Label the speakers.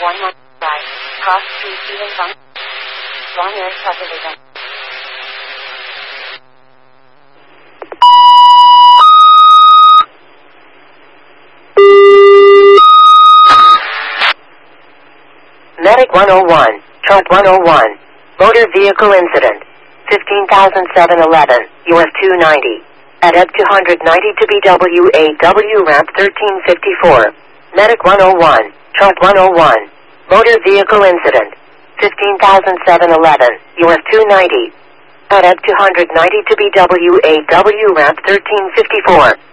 Speaker 1: 115, Cross Street, Ealing Bunk, Long Air Subdivision.
Speaker 2: Medic 101, Truck 101, Motor Vehicle Incident, 15,711, US 290. At EB 290 to BWAW Ramp 1354. Medic 101, Truck 101, Motor Vehicle Incident, 15,711, US 290. At EB 290 to BWAW Ramp 1354.